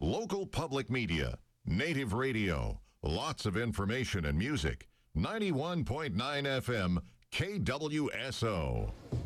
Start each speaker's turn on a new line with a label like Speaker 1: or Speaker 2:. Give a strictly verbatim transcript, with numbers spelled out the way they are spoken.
Speaker 1: Local public media, native radio, lots of information and music. ninety-one point nine F M, K W S O.